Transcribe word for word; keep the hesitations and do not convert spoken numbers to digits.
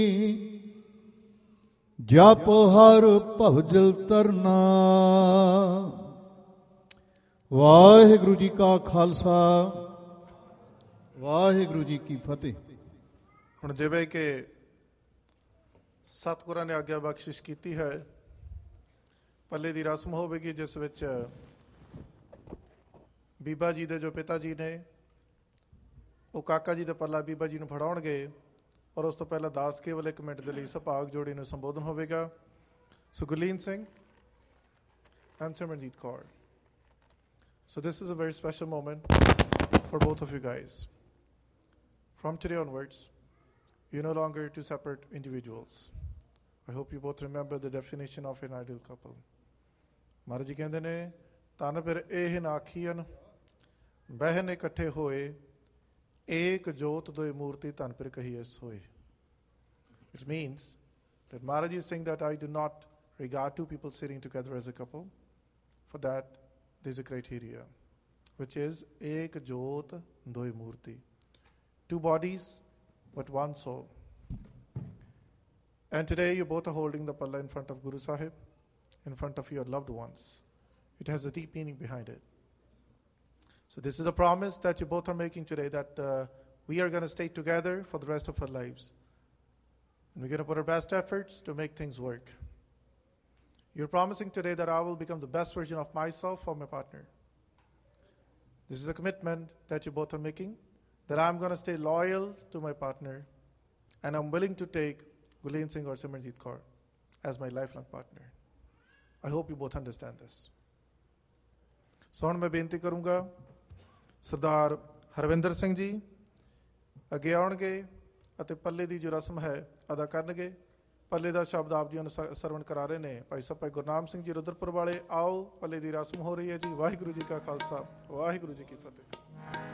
ਜਪ ਹਰ ਭਵਜਲ ਤਰਨਾ। ਵਾਹਿਗੁਰੂ ਜੀ ਕਾ ਖਾਲਸਾ, ਵਾਹਿਗੁਰੂ ਜੀ ਕੀ ਫਤਿਹ। ਹੁਣ ਜਿਵੇਂ ਕਿ ਸਤਿਗੁਰਾਂ ਨੇ ਆਗਿਆ ਬਖਸ਼ਿਸ਼ ਕੀਤੀ ਹੈ, ਪੱਲੇ ਦੀ ਰਸਮ ਹੋਵੇਗੀ ਜਿਸ ਵਿੱਚ ਬੀਬਾ ਜੀ ਦੇ ਜੋ ਪਿਤਾ ਜੀ ਨੇ ਉਹ ਕਾਕਾ ਜੀ ਦਾ ਪੱਲਾ ਬੀਬਾ ਜੀ ਨੂੰ ਫੜਾਉਣਗੇ, ਔਰ ਉਸ ਤੋਂ ਪਹਿਲਾਂ ਦਾਸ ਕੇਵਲ ਇੱਕ ਮਿੰਟ ਦੇ ਲਈ ਸੁਭਾਗ ਜੋੜੀ ਨੂੰ ਸੰਬੋਧਨ ਹੋਵੇਗਾ। ਸੋ Gurleen Singh and Simarnjeet Kaur. So this is a very special moment for both of you guys. From today onwards, you're no longer two separate individuals. I hope you both remember the definition of an ideal couple. Maharaj ji ਕਹਿੰਦੇ ਨੇ, ਤਨ ਫਿਰ ਇਹ ਨਾ ਆਖੀਨ ਬਹਿਨ ਇਕੱਠੇ ਹੋਏ, ਏਕ ਜੋਤ ਦੋਇ ਮੂਰਤੀ ਧਨ ਫਿਰ ਕਹੀਏ ਸੋਏ. Which means that Maharaj is saying that I do not regard two people sitting together as a couple. For that, there's a criteria, which is ek jot doi murti. Two bodies, but one soul. And today you both are holding the palla in front of Guru Sahib, in front of your loved ones. It has a deep meaning behind it. So this is a promise that you both are making today, that uh, we are going to stay together for the rest of our lives. And we're going to put our best efforts to make things work. You're promising today that I will become the best version of myself for my partner. This is a commitment that you both are making, that I'm going to stay loyal to my partner, and I'm willing to take Gurleen Singh or Simarnjeet Kaur as my lifelong partner. I hope you both understand this. So ਹੁਣ ਮੈਂ ਬੇਨਤੀ ਕਰੂੰਗਾ, ਸਰਦਾਰ ਹਰਵਿੰਦਰ ਸਿੰਘ ਜੀ ਅੱਗੇ ਆਉਣਗੇ ਅਤੇ ਪੱਲੇ ਦੀ ਜੋ ਰਸਮ ਹੈ ਅਦਾ ਕਰਨਗੇ। ਪੱਲੇ ਦਾ ਸ਼ਬਦ ਆਪ ਜੀ ਨੂੰ ਸਰਵਣ ਕਰਾ ਰਹੇ ਨੇ ਭਾਈ ਸਾਹਿਬ ਭਾਈ ਗੁਰਨਾਮ ਸਿੰਘ ਜੀ ਰੁਦਰਪੁਰ ਵਾਲੇ। ਆਓ, ਪੱਲੇ ਦੀ ਰਸਮ ਹੋ ਰਹੀ ਹੈ ਜੀ। ਵਾਹਿਗੁਰੂ ਜੀ ਕਾ ਖਾਲਸਾ, ਵਾਹਿਗੁਰੂ ਜੀ ਕੀ ਫਤਿਹ।